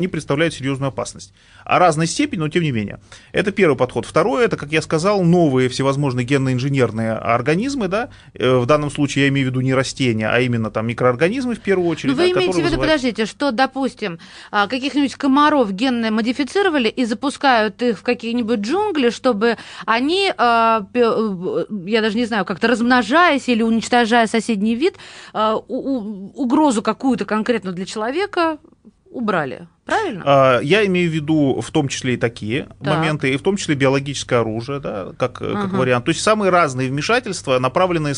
они представляют серьезную опасность. А разной степени, но тем не менее. Это первый подход. Второе, это, как я сказал, новые всевозможные генно-инженерные организмы, да, в данном случае я имею в виду не растения, а именно там микроорганизмы в первую очередь. Но вы имеете в виду, подождите, что, допустим, каких-нибудь комаров генно модифицировали и запускают их в какие-нибудь джунгли, чтобы они, я даже не знаю, как-то размножаясь или уничтожая соседний вид, угрозу какую-то конкретно для человека убрали. Правильно? Я имею в виду в том числе и такие моменты, и в том числе биологическое оружие, да, как вариант. То есть самые разные вмешательства, направленные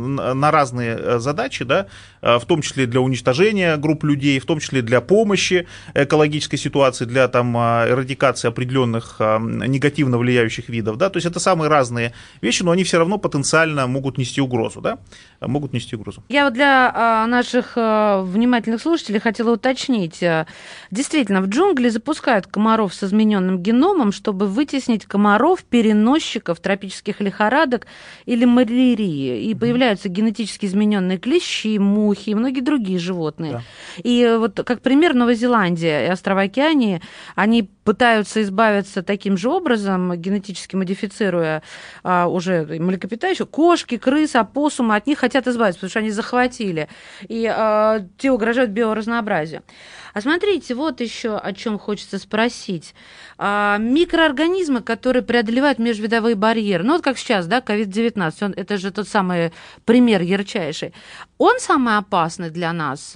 на разные задачи, да, в том числе для уничтожения групп людей, в том числе для помощи экологической ситуации, для там, эрадикации определенных негативно влияющих видов. Да. То есть это самые разные вещи, но они все равно потенциально могут нести угрозу. Да, могут нести угрозу. Я вот для наших внимательных слушателей хотела уточнить. Действительно, в джунгли запускают комаров с измененным геномом, чтобы вытеснить комаров-переносчиков тропических лихорадок или малярии. И появляются генетически измененные клещи, мухи и многие другие животные. Да. И вот как пример Новая Зеландия и острова Океании, они пытаются избавиться таким же образом, генетически модифицируя уже млекопитающих, кошки, крысы, опоссумы, от них хотят избавиться, потому что они захватили. И те угрожают биоразнообразию. А смотрите, вот еще о чем хочется спросить. Микроорганизмы, которые преодолевают межвидовые барьеры, ну вот как сейчас, да, COVID-19, это же тот самый пример ярчайший. Он самый опасный для нас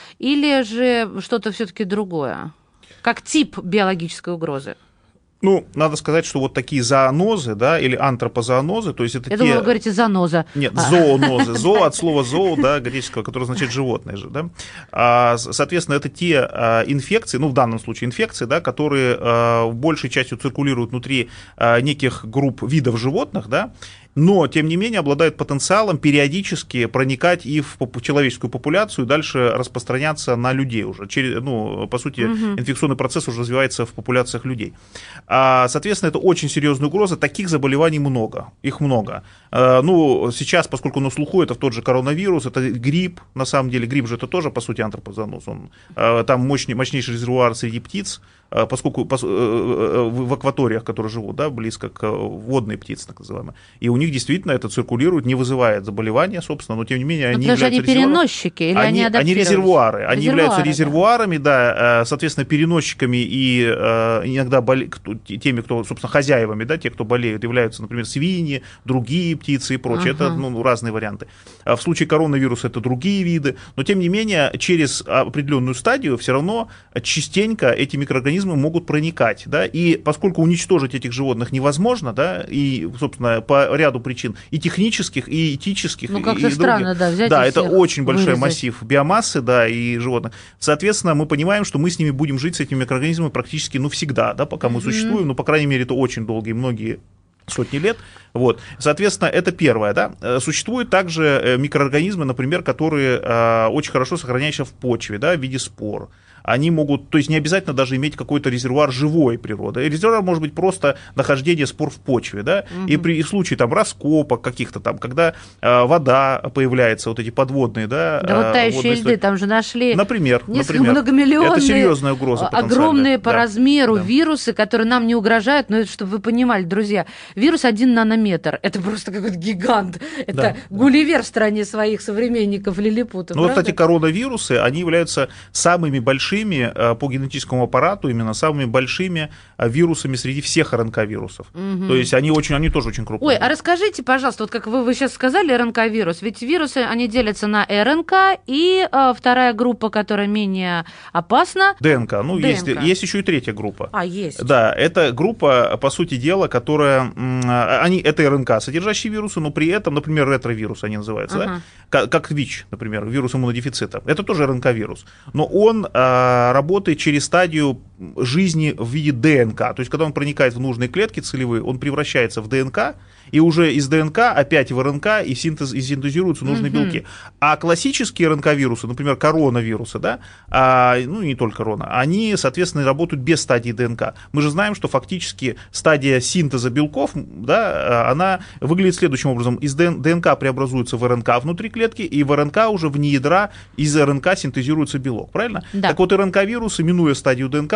или же что-то все-таки другое? Как тип биологической угрозы? Ну, надо сказать, что вот такие зоонозы, да, или антропозоонозы, то есть это Я думала, вы говорите зооноза. Нет, зоонозы. Зоо от слова зоо, да, греческого, которое означает животное же, да. Соответственно, это те инфекции, ну, в данном случае инфекции, да, которые большей частью циркулируют внутри неких групп видов животных, да, но, тем не менее, обладают потенциалом периодически проникать и в человеческую популяцию, и дальше распространяться на людей уже. Ну, по сути, инфекционный процесс уже развивается в популяциях людей. Соответственно, это очень серьезная угроза. Таких заболеваний много, их много. Ну, сейчас, поскольку на слуху, это тот же коронавирус, это грипп, на самом деле, грипп же это тоже, по сути, антропозооноз. Там мощнейший резервуар среди птиц, поскольку в акваториях, которые живут, да, близко к водной птице, так называемой, и у них действительно это циркулирует, не вызывает заболевания, собственно, но тем не менее они являются переносчики или они адаптировались? Они резервуары, они являются резервуарами, да, соответственно, переносчиками и иногда теми, кто, собственно, хозяевами, да, те, кто болеют, являются, например, свиньи, другие птицы и прочее, это разные варианты. В случае коронавируса это другие виды, но тем не менее через определенную стадию все равно частенько эти микроорганизмы могут проникать, да, и поскольку уничтожить этих животных невозможно, да, и, собственно, по ряду причин, и технических, и этических, ну, как-то странно, да, взять да, и это очень большой вырезать. массив биомассы, да, и животных. Соответственно, мы понимаем, что мы с ними будем жить, с этими микроорганизмами, практически, ну, всегда, да, пока мы существуем, ну, по крайней мере, это очень долгие, многие сотни лет. Вот. Соответственно, это первое. Да? Существуют также микроорганизмы, например, которые очень хорошо сохраняются в почве, да, в виде спор. Они могут, то есть не обязательно даже иметь какой-то резервуар живой природы. Резервуар может быть просто нахождение спор в почве, да, и в случае там раскопок каких-то там, когда вода появляется, вот эти подводные, да. Да, вот тающие льды, там же нашли, например, многомиллионные, это серьезная угроза, огромные по размеру вирусы, которые нам не угрожают, но это, чтобы вы понимали, друзья, вирус 1 нанометр, это просто какой-то гигант, это Гулливер в стране своих современников, лилипутов. Ну, вот, кстати, коронавирусы, они являются самыми большими по генетическому аппарату, именно самыми большими вирусами среди всех РНК-вирусов. То есть они тоже очень крупные. Ой, а расскажите, пожалуйста, вот как вы сейчас сказали, РНК-вирус, ведь вирусы, они делятся на РНК и вторая группа, которая менее опасна. ДНК. Ну, ДНК. Есть еще и третья группа. Есть. Да, это группа, по сути дела, которая... это РНК, содержащие вирусы, но при этом, например, ретровирусы они называются, да? Как ВИЧ, например, вирус иммунодефицита. Это тоже РНК-вирус. Но он работает через стадию жизни в виде ДНК. То есть, когда он проникает в нужные клетки целевые, он превращается в ДНК, и уже из ДНК опять в РНК и синтезируются нужные белки. А классические РНК-вирусы, например, коронавирусы, да, ну и не только корона, они, соответственно, работают без стадии ДНК. Мы же знаем, что фактически стадия синтеза белков, да, она выглядит следующим образом. Из ДНК преобразуется в РНК внутри клетки, и в РНК уже вне ядра из РНК синтезируется белок, правильно? Да. Так вот, РНК-вирусы, минуя стадию ДНК,